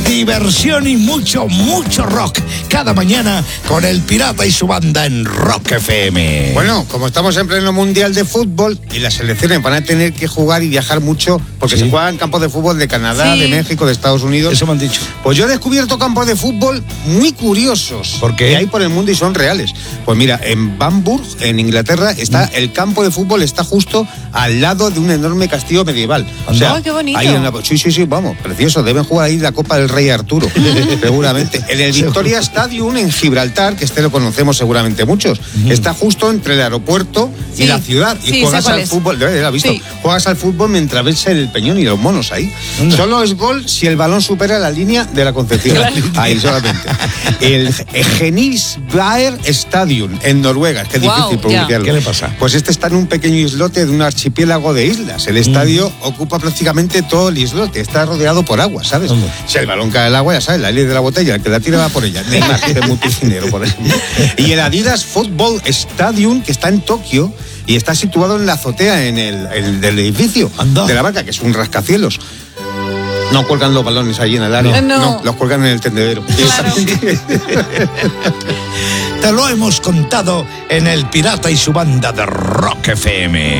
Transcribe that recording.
diversión y mucho rock. Cada mañana con El Pirata y su banda en Rock FM. Bueno, como estamos en pleno mundial de fútbol y las selecciones van a tener que jugar y viajar mucho porque se juegan campos de fútbol de Canadá, de México, de Estados Unidos. Eso me han dicho. Pues yo he descubierto campos de fútbol muy curiosos. ¿Por qué? Que hay por el mundo y son reales. Pues mira, en Bamburgh, en Inglaterra, está el campo de fútbol está justo al lado de un enorme castillo medieval. O sea, qué bonito. Sí, vamos, precioso. Deben jugar ahí la Copa del Rey Arturo, seguramente. En el Victoria Stadium en Gibraltar, que lo conocemos seguramente muchos, está justo entre el aeropuerto y la ciudad. Y juegas al fútbol, ¿lo has visto? Sí. Juegas al fútbol mientras ves el Peñón y los monos ahí. Solo es gol si el balón supera la línea de la Concepción. Ahí solamente. El Genisvaer Stadium en Noruega, que es difícil pronunciarlo. ¿Qué le pasa? Pues está en un pequeño islote de un archipiélago de islas. El estadio ocupa prácticamente todo el islote, está rodeado por agua, ¿sabes? Si el balón cae al agua, ya sabes, la ley de la botella, el que la tira va por ella. Neymar, de multicinero, por ejemplo. Y el Adidas Football Stadium, que está en Tokio y está situado en la azotea del edificio de la marca, que es un rascacielos. No cuelgan los balones allí en el área. No, los cuelgan en el tendedero. Claro. Te lo hemos contado en El Pirata y su banda de Rock FM.